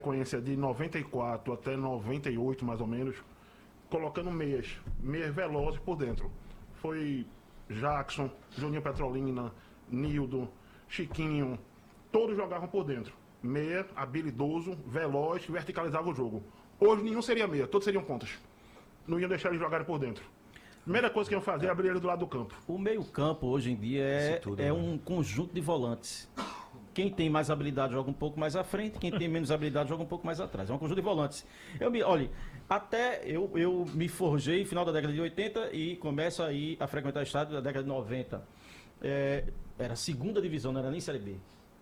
sequência de 94 até 98, mais ou menos, colocando meias velozes por dentro. Foi Jackson, Juninho Petrolina, Nildo, Chiquinho, todos jogavam por dentro. Meia, habilidoso, veloz, verticalizava o jogo. Hoje nenhum seria meia, todos seriam pontas. Não iam deixar eles jogarem por dentro. Primeira coisa que iam fazer é abrir ele do lado do campo. O meio-campo hoje em dia é um conjunto de volantes. Quem tem mais habilidade joga um pouco mais à frente, quem tem menos habilidade joga um pouco mais atrás. É um conjunto de volantes. Olha, até eu me forjei no final da década de 80 e começo aí a frequentar estádio da década de 90. Era segunda divisão, não era nem Série B.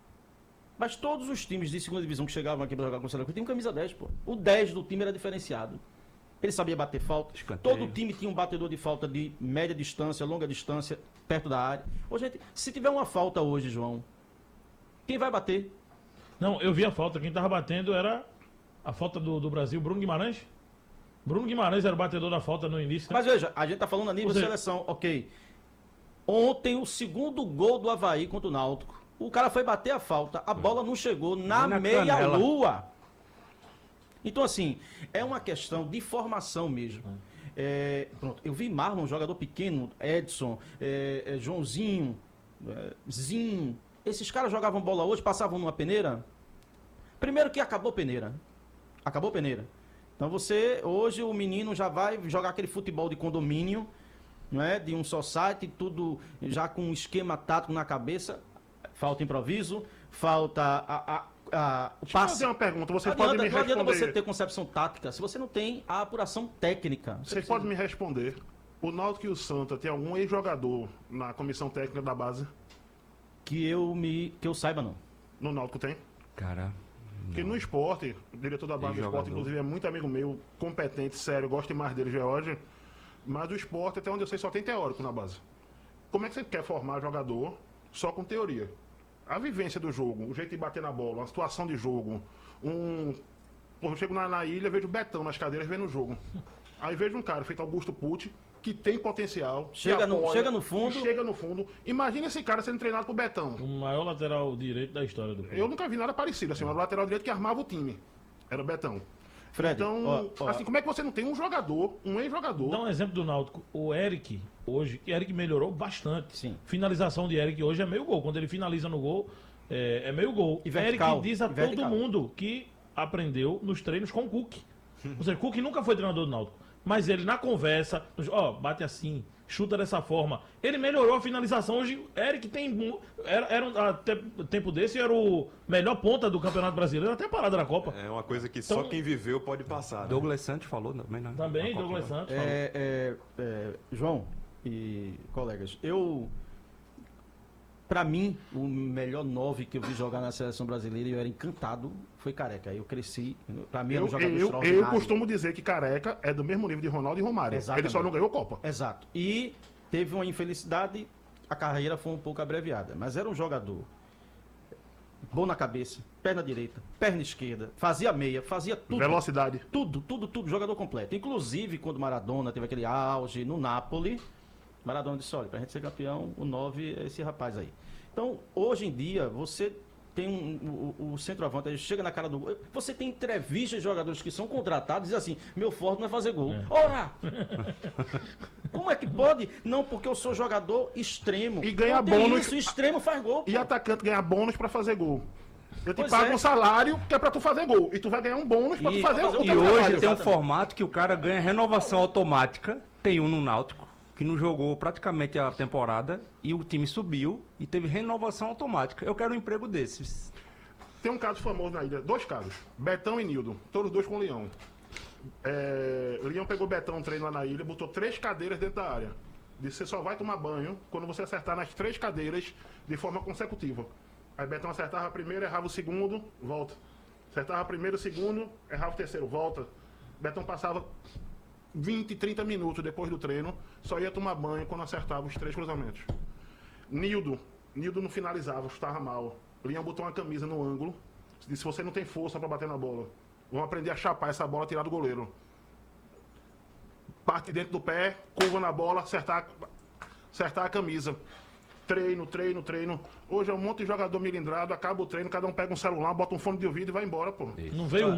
Mas todos os times de segunda divisão que chegavam aqui para jogar com o Seleção tinham camisa 10, pô. O 10 do time era diferenciado. Ele sabia bater falta. Escanteio. Todo time tinha um batedor de falta de média distância, longa distância, perto da área. Ô, gente, se tiver uma falta hoje, João, quem vai bater? Não, eu vi a falta. Quem tava batendo era a falta do Brasil, Bruno Guimarães. Bruno Guimarães era o batedor da falta no início. Né? Mas veja, a gente tá falando a nível de seleção, ok. Ontem, o segundo gol do Avaí contra o Náutico. O cara foi bater a falta, a bola não chegou na meia-lua. Então, assim, é uma questão de formação mesmo. Pronto, eu vi Marlon, jogador pequeno, Edson, Joãozinho, Zinho. Esses caras jogavam bola hoje, passavam numa peneira. Primeiro que acabou peneira. Acabou peneira. Então hoje o menino já vai jogar aquele futebol de condomínio, não é? De um só site, tudo já com um esquema tático na cabeça. Falta improviso, falta o Deixa eu passe. fazer uma pergunta, vocês Não podem me responder. adianta você ter concepção tática se você não tem a apuração técnica. Vocês podem me responder. O Náutico e o Santa tem algum ex-jogador na comissão técnica da base? Que eu saiba, não. No Náutico tem? Cara, Porque no esporte, o diretor da base do Ex-jogador. esporte, inclusive, é muito amigo meu, competente, sério, gosto mais dele, George. Mas o esporte, até onde eu sei, só tem teórico na base. Como é que você quer formar jogador só com teoria? A vivência do jogo, o jeito de bater na bola, a situação de jogo. Eu chego na ilha, vejo o Betão nas cadeiras vendo o jogo. Aí vejo um cara feito Augusto Pucci, que tem potencial. Chega no fundo. Chega no fundo. Imagina esse cara sendo treinado por Betão. O maior lateral direito da história do clube. Eu nunca vi nada parecido, assim, o lateral direito que armava o time. Era o Betão. Fred, Então, assim, como é que você não tem um jogador, um ex-jogador? Dá um exemplo do Náutico. O Eric, hoje, que Eric melhorou bastante. Sim. Finalização de Eric hoje é meio gol. Quando ele finaliza no gol, é meio gol. E vertical, Eric diz a todo mundo que aprendeu nos treinos com o Cook. Ou seja, Cook nunca foi treinador do Náutico. Mas ele, na conversa, bate assim, chuta dessa forma. Ele melhorou a finalização. Hoje, Eric tem. Até tempo desse, era o melhor ponta do Campeonato Brasileiro, até parada na Copa. É uma coisa que só quem viveu pode passar. Né? Douglas Santos falou também, né? Também, Na Copa, Douglas né? Santos. Falou. João e colegas, pra mim, o melhor 9 que eu vi jogar na seleção brasileira e eu era encantado foi Careca. Eu cresci, pra mim era um jogador eu extraordinário. costumo dizer que Careca é do mesmo nível de Ronaldo e Romário. Exatamente. Ele só não ganhou Copa. Exato. E teve uma infelicidade, a carreira foi um pouco abreviada, mas era um jogador bom na cabeça, perna direita, perna esquerda, fazia meia, fazia tudo. Velocidade. Tudo, jogador completo. Inclusive, quando Maradona teve aquele auge no Napoli, Maradona disse, olha, pra gente ser campeão, o 9 é esse rapaz aí. Então, hoje em dia, você tem o centroavante, ele chega na cara do gol. Você tem entrevistas de jogadores que são contratados e dizem assim, meu forte não é fazer gol. Ora! Como é que pode? Não, porque eu sou jogador extremo. E ganha Não tem bônus. Isso, extremo faz gol. E atacante ganha bônus pra fazer gol. Eu te Pois pago é. um salário que é pra tu fazer gol. E tu vai ganhar um bônus pra tu fazer o E teu hoje trabalho. tem um exatamente. formato que o cara ganha renovação automática. Tem um no Náutico, que não jogou praticamente a temporada, e o time subiu e teve renovação automática. Eu quero um emprego desses. Tem um caso famoso na ilha, 2 casos. Betão e Nildo, todos dois com o Leão. Leão pegou Betão um treino lá na ilha, botou 3 cadeiras dentro da área. Disse, você só vai tomar banho quando você acertar nas 3 cadeiras de forma consecutiva. Aí Betão acertava a primeira, errava o segundo, volta. Acertava a primeira, o segundo, errava o terceiro, volta. Betão passava 20, 30 minutos depois do treino, só ia tomar banho quando acertava os 3 cruzamentos. Nildo não finalizava, chutava mal. Leão botou uma camisa no ângulo, disse, você não tem força para bater na bola. Vamos aprender a chapar essa bola, tirar do goleiro. Parte dentro do pé, curva na bola, acertar a camisa. Treino. Hoje é um monte de jogador milindrado, acaba o treino, cada um pega um celular, bota um fone de ouvido e vai embora, pô. Não veio